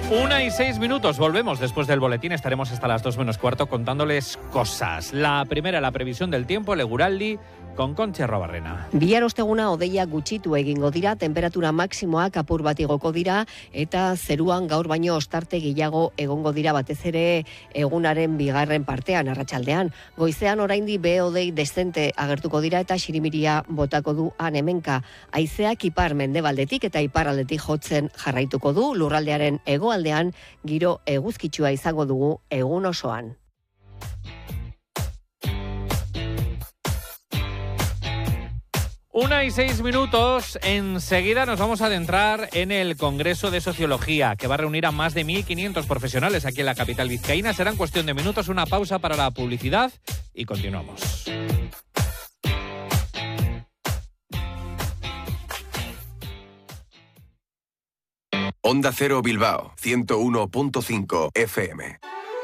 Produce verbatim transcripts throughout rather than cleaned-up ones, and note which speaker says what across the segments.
Speaker 1: Una y seis minutos, volvemos después del boletín, estaremos hasta las dos menos cuarto contándoles cosas. La primera, la previsión del tiempo, Leguraldi, con Conchi Arrobarrena.
Speaker 2: Bihar osteguna odeia gutxitu egingo dira, temperatura maksimoak apur bat igoko dira, eta zeruan gaur baino ostarte gehiago egongo dira batez ere egunaren bigarren partean, arratsaldean. Goizean oraindi behe-hodei dezente agertuko dira eta xirimiria botako du han hemenka. Haizeak ipar mendebaldetik eta iparraldetik jotzen jarraituko du, lurraldearen hegoaldean giro eguzkitsua izango dugu egun osoan.
Speaker 1: Una y seis minutos, enseguida nos vamos a adentrar en el Congreso de Sociología, que va a reunir a más de mil quinientos profesionales aquí en la capital vizcaína. Será en cuestión de minutos, una pausa para la publicidad y continuamos.
Speaker 3: Onda Cero Bilbao, ciento uno punto cinco F M.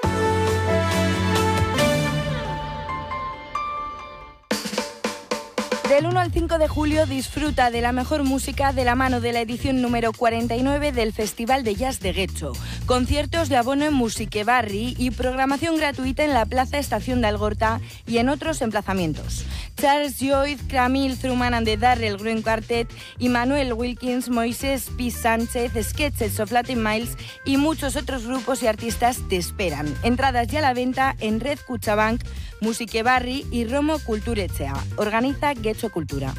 Speaker 4: Del uno al cinco de julio disfruta de la mejor música de la mano de la edición número cuarenta y nueve del Festival de Jazz de Getxo. Conciertos de abono en Musiquebarri y programación gratuita en la Plaza Estación de Algorta y en otros emplazamientos. Charles Lloyd, Camille Truman and the Darrell Green Quartet, Immanuel Wilkins, Moisés P. Sánchez, Sketches of Latin Miles y muchos otros grupos y artistas te esperan. Entradas ya a la venta en Red Cuchabank, Musiquebarri y Romo Kulturetxea. Organiza Getxo Cultura.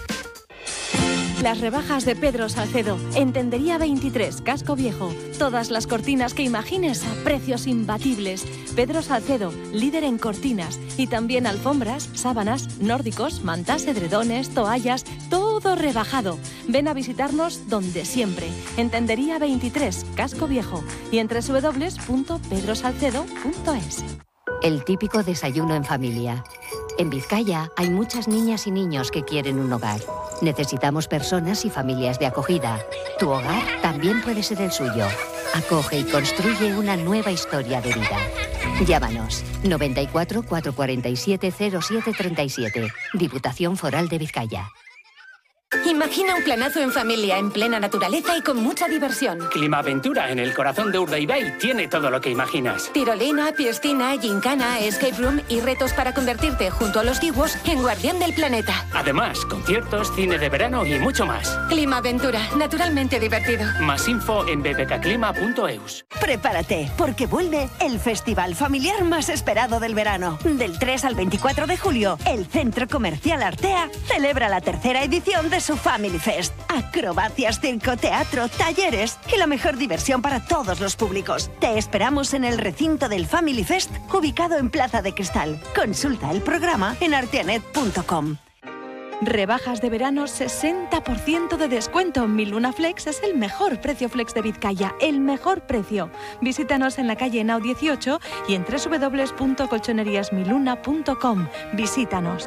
Speaker 5: Las rebajas de Pedro Salcedo, en Tendería veintitrés, Casco Viejo. Todas las cortinas que imagines a precios imbatibles. Pedro Salcedo, líder en cortinas. Y también alfombras, sábanas, nórdicos, mantas, edredones, toallas, todo rebajado. Ven a visitarnos donde siempre. En Tendería veintitrés, Casco Viejo. Y en doble u doble u doble u punto pedro salcedo punto es.
Speaker 6: El típico desayuno en familia. En Vizcaya hay muchas niñas y niños que quieren un hogar. Necesitamos personas y familias de acogida. Tu hogar también puede ser el suyo. Acoge y construye una nueva historia de vida. Llámanos noventa y cuatro, cuatrocientos cuarenta y siete, cero siete treinta y siete. Diputación Foral de Vizcaya.
Speaker 7: Imagina un planazo en familia, en plena naturaleza y con mucha diversión.
Speaker 8: Climaventura, en el corazón de Urdaibai, tiene todo lo que imaginas.
Speaker 7: Tirolina, piscina, gincana, escape room y retos para convertirte, junto a los diwos, en guardián del planeta.
Speaker 8: Además, conciertos, cine de verano y mucho más.
Speaker 7: Climaventura, naturalmente divertido.
Speaker 8: Más info en b b k clima punto e u s.
Speaker 9: Prepárate, porque vuelve el festival familiar más esperado del verano. Del tres al veinticuatro de julio, el Centro Comercial Artea celebra la tercera edición de su Family Fest. Acrobacias, circo, teatro, talleres y la mejor diversión para todos los públicos. Te esperamos en el recinto del Family Fest, ubicado en Plaza de Cristal. Consulta el programa en arteanet punto com.
Speaker 5: Rebajas de verano, sesenta por ciento de descuento. Mi Luna Flex es el mejor precio flex de Vizcaya, el mejor precio. Visítanos en la calle Henao dieciocho y en doble u doble u doble u punto colchonerías mi luna punto com. Visítanos.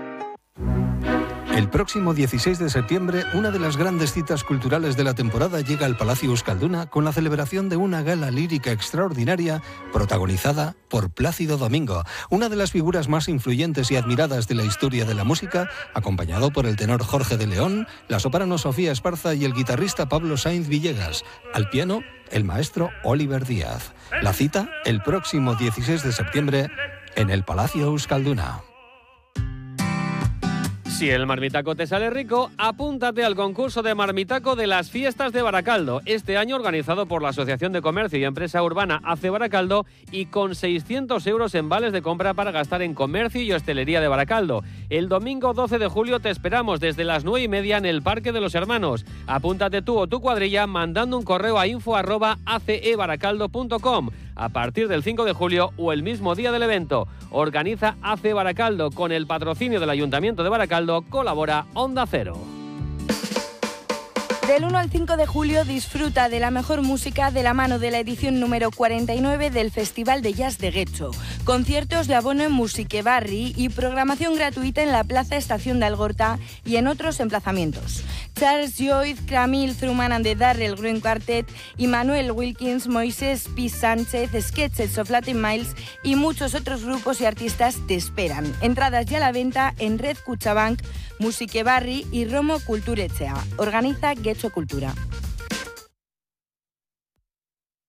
Speaker 10: El próximo dieciséis de septiembre, una de las grandes citas culturales de la temporada llega al Palacio Euskalduna con la celebración de una gala lírica extraordinaria protagonizada por Plácido Domingo, una de las figuras más influyentes y admiradas de la historia de la música, acompañado por el tenor Jorge de León, la soprano Sofía Esparza y el guitarrista Pablo Sainz Villegas. Al piano, el maestro Oliver Díaz. La cita, el próximo dieciséis de septiembre, en el Palacio Euskalduna.
Speaker 11: Si el marmitaco te sale rico, apúntate al concurso de marmitaco de las fiestas de Baracaldo, este año organizado por la Asociación de Comercio y Empresa Urbana A C E Baracaldo y con seiscientos euros en vales de compra para gastar en comercio y hostelería de Baracaldo. El domingo doce de julio te esperamos desde las nueve y media en el Parque de los Hermanos. Apúntate tú o tu cuadrilla mandando un correo a info arroba a c e baracaldo punto com a partir del cinco de julio o el mismo día del evento. Organiza A C E Baracaldo con el patrocinio del Ayuntamiento de Baracaldo. Colabora Onda Cero.
Speaker 4: Del uno al cinco de julio disfruta de la mejor música de la mano de la edición número cuarenta y nueve del Festival de Jazz de Getxo. Conciertos de abono en Musiquebarri y programación gratuita en la Plaza Estación de Algorta y en otros emplazamientos. Charles Lloyd, Camille Truman and the Darrell Green Quartet, Immanuel Wilkins, Moisés P. Sánchez, Sketches of Latin Miles y muchos otros grupos y artistas te esperan. Entradas ya a la venta en Red Cuchabank, Musiquebarri y Romo Kulturetxea. Organiza Getxo Cultura.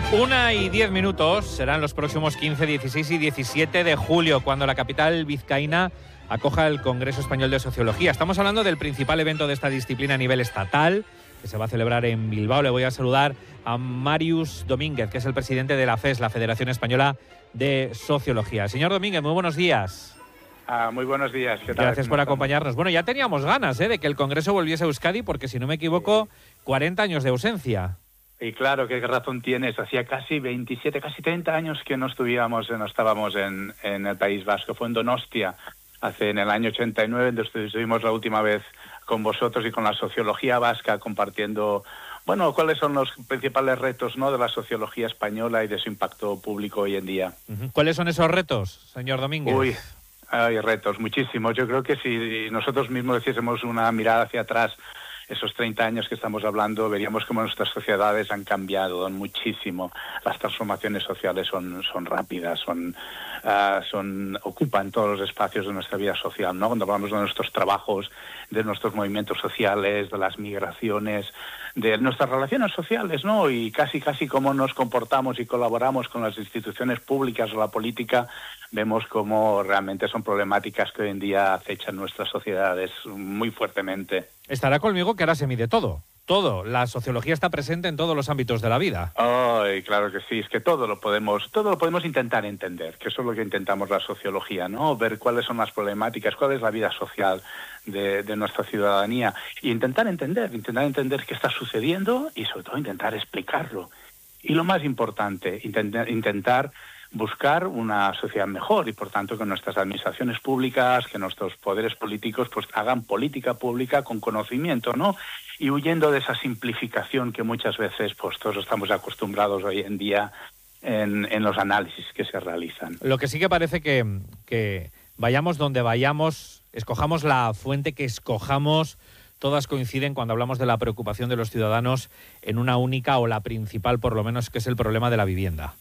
Speaker 1: Una y diez minutos serán los próximos quince, dieciséis y diecisiete de julio, cuando la capital vizcaína acoja el Congreso Español de Sociología. Estamos hablando del principal evento de esta disciplina a nivel estatal, que se va a celebrar en Bilbao. Le voy a saludar a Marius Domínguez, que es el presidente de la F E S, la Federación Española de Sociología. Señor Domínguez, muy buenos días.
Speaker 12: Ah, muy buenos días. ¿Qué tal?
Speaker 1: Gracias por acompañarnos. Bueno, ya teníamos ganas ¿eh? de que el Congreso volviese a Euskadi, porque si no me equivoco, cuarenta años de ausencia.
Speaker 12: Y claro, qué razón tienes. Hacía casi veintisiete, casi treinta años que no estuvimos, no estábamos en, en el País Vasco. Fue en Donostia, hace en el año ochenta y nueve, donde estuvimos la última vez con vosotros y con la sociología vasca, compartiendo, bueno, cuáles son los principales retos, ¿no?, de la sociología española y de su impacto público hoy en día.
Speaker 1: ¿Cuáles son esos retos, señor Domínguez?
Speaker 12: Uy, hay retos, muchísimos. Yo creo que si nosotros mismos hiciésemos una mirada hacia atrás, esos treinta años que estamos hablando, veríamos cómo nuestras sociedades han cambiado muchísimo. Las transformaciones sociales son, son rápidas, son, uh, son, ocupan todos los espacios de nuestra vida social, ¿no? Cuando hablamos de nuestros trabajos, de nuestros movimientos sociales, de las migraciones, de nuestras relaciones sociales, ¿no? Y casi, casi cómo nos comportamos y colaboramos con las instituciones públicas o la política, vemos cómo realmente son problemáticas que hoy en día acechan nuestras sociedades muy fuertemente.
Speaker 1: Estará conmigo que ahora se mide todo, todo. La sociología está presente en todos los ámbitos de la vida.
Speaker 12: Ay, claro que sí, es que todo lo podemos, todo lo podemos intentar entender, que eso es lo que intentamos la sociología, ¿no? Ver cuáles son las problemáticas, cuál es la vida social de, de nuestra ciudadanía, y intentar entender, intentar entender qué está sucediendo y sobre todo intentar explicarlo. Y lo más importante, intentar, intentar buscar una sociedad mejor y, por tanto, que nuestras administraciones públicas, que nuestros poderes políticos, pues hagan política pública con conocimiento, ¿no? Y huyendo de esa simplificación que muchas veces, pues todos estamos acostumbrados hoy en día en, en los análisis que se realizan.
Speaker 1: Lo que sí que parece que, que vayamos donde vayamos, escojamos la fuente que escojamos, todas coinciden cuando hablamos de la preocupación de los ciudadanos en una única, o la principal por lo menos, que es el problema de la vivienda.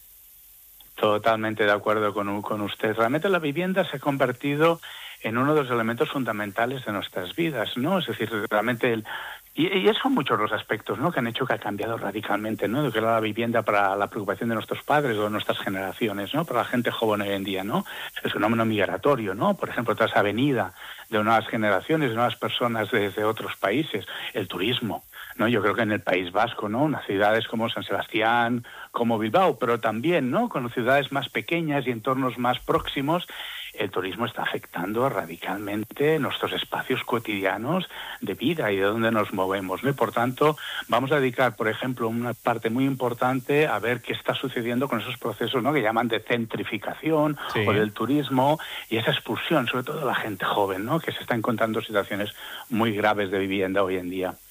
Speaker 12: Totalmente de acuerdo con, con usted. Realmente la vivienda se ha convertido en uno de los elementos fundamentales de nuestras vidas, ¿no? Es decir, realmente el, y, y son muchos los aspectos, ¿no?, que han hecho que ha cambiado radicalmente, ¿no?, de que era la vivienda para la preocupación de nuestros padres o de nuestras generaciones, ¿no?, para la gente joven hoy en día, ¿no? El fenómeno migratorio, ¿no? Por ejemplo, toda esa venida de nuevas generaciones, de nuevas personas desde otros países, el turismo, ¿no? Yo creo que en el País Vasco, ¿no?, unas ciudades como San Sebastián, como Bilbao, pero también, ¿no?, con ciudades más pequeñas y entornos más próximos, el turismo está afectando radicalmente nuestros espacios cotidianos de vida y de dónde nos movemos, ¿no? Y por tanto, vamos a dedicar, por ejemplo, una parte muy importante a ver qué está sucediendo con esos procesos, ¿no?, que llaman de centrificación, sí, o del turismo, y esa expulsión, sobre todo de la gente joven, ¿no?, que se está encontrando situaciones muy graves de vivienda hoy en día.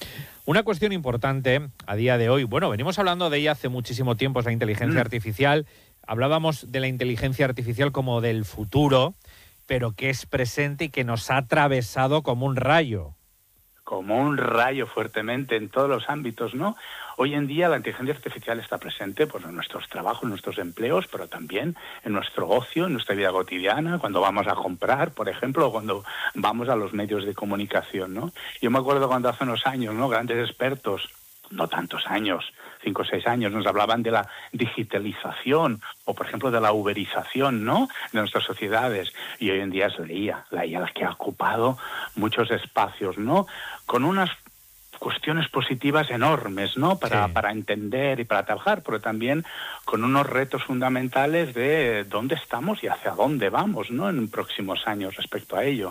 Speaker 1: Una cuestión importante a día de hoy, bueno, venimos hablando de ella hace muchísimo tiempo, es la inteligencia mm. artificial. Hablábamos de la inteligencia artificial como del futuro, pero que es presente y que nos ha atravesado como un rayo.
Speaker 12: Como un rayo fuertemente en todos los ámbitos, ¿no? Hoy en día la inteligencia artificial está presente, pues, en nuestros trabajos, en nuestros empleos, pero también en nuestro ocio, en nuestra vida cotidiana, cuando vamos a comprar, por ejemplo, o cuando vamos a los medios de comunicación, ¿no? Yo me acuerdo cuando hace unos años, ¿no?, grandes expertos, no tantos años, cinco o seis años, nos hablaban de la digitalización o, por ejemplo, de la uberización, ¿no?, de nuestras sociedades. Y hoy en día es la I A, la I A la que ha ocupado muchos espacios, ¿no?, con unas cuestiones positivas enormes, ¿no?, para, sí. para entender y para trabajar, pero también con unos retos fundamentales de dónde estamos y hacia dónde vamos, ¿no?, en próximos años respecto a ello.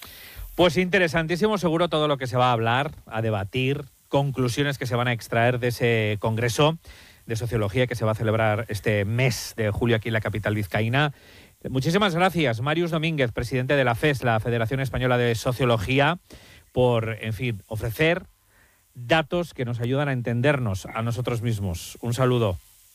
Speaker 1: Pues interesantísimo seguro todo lo que se va a hablar, a debatir, conclusiones que se van a extraer de ese congreso de sociología que se va a celebrar este mes de julio aquí en la capital vizcaína. Muchísimas gracias, Marius Domínguez, presidente de la F E S, la Federación Española de Sociología, por, en fin, ofrecer datos que nos ayudan a entendernos a nosotros mismos. Un saludo.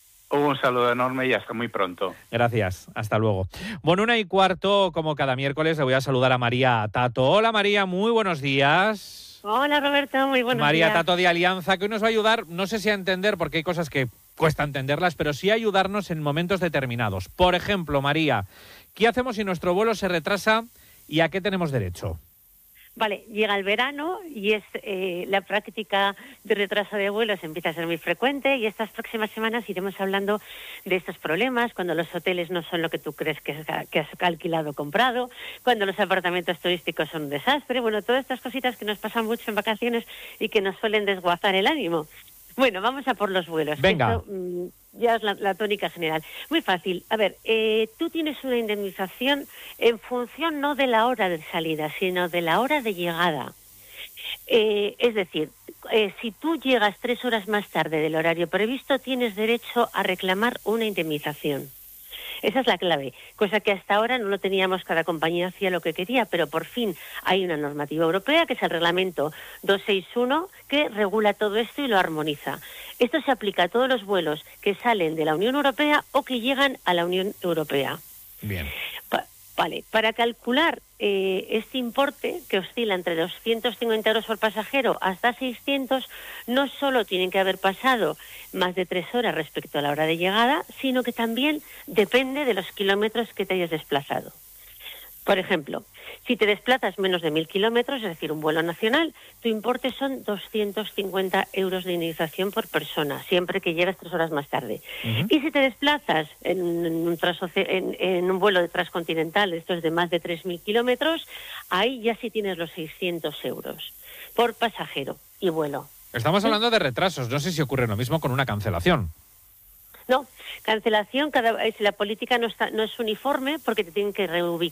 Speaker 12: Un saludo enorme y hasta muy pronto.
Speaker 1: Gracias, hasta luego. Bueno, una y cuarto, como cada miércoles, le voy a saludar a María Tato. Hola, María, muy buenos días.
Speaker 13: Hola, Roberto, muy buenos
Speaker 1: María
Speaker 13: días.
Speaker 1: María Tato de Alianza, que hoy nos va a ayudar, no sé si a entender, porque hay cosas que cuesta entenderlas, pero sí a ayudarnos en momentos determinados. Por ejemplo, María, ¿qué hacemos si nuestro vuelo se retrasa y a qué tenemos derecho?
Speaker 13: Vale, llega el verano y es eh, la práctica de retraso de vuelos empieza a ser muy frecuente y estas próximas semanas iremos hablando de estos problemas, cuando los hoteles no son lo que tú crees que, es, que has alquilado o comprado, cuando los apartamentos turísticos son un desastre, bueno, todas estas cositas que nos pasan mucho en vacaciones y que nos suelen desguazar el ánimo. Bueno, vamos a por los vuelos.
Speaker 1: Venga.
Speaker 13: Esto, mmm, ya es la, la tónica general. Muy fácil. A ver, eh, tú tienes una indemnización en función no de la hora de salida, sino de la hora de llegada. Eh, es decir, eh, si tú llegas tres horas más tarde del horario previsto, tienes derecho a reclamar una indemnización. Esa es la clave, cosa que hasta ahora no lo teníamos, cada compañía hacía lo que quería, pero por fin hay una normativa europea, que es el reglamento doscientos sesenta y uno, que regula todo esto y lo armoniza. Esto se aplica a todos los vuelos que salen de la Unión Europea o que llegan a la Unión Europea.
Speaker 1: Bien.
Speaker 13: Pa- vale, para calcular eh, este importe, que oscila entre doscientos cincuenta euros por pasajero hasta seiscientos, no solo tienen que haber pasado más de tres horas respecto a la hora de llegada, sino que también depende de los kilómetros que te hayas desplazado. Por ejemplo, si te desplazas menos de mil kilómetros, es decir, un vuelo nacional, tu importe son doscientos cincuenta euros de indemnización por persona, siempre que llegues tres horas más tarde. Uh-huh. Y si te desplazas en un, transoce- en, en un vuelo de transcontinental, esto es de más de tres mil kilómetros, ahí ya sí tienes los seiscientos euros por pasajero y vuelo.
Speaker 1: Estamos hablando de retrasos, no sé si ocurre lo mismo con una cancelación.
Speaker 13: No, cancelación, cada, si la política no, está, no es uniforme porque te tienen que reubicar.